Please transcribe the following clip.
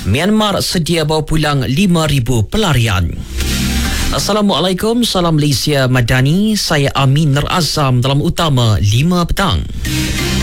Myanmar sedia bawa pulang 5,000 pelarian. Assalamualaikum, salam Malaysia Madani. Saya Amin Nur Azam dalam utama 5 petang.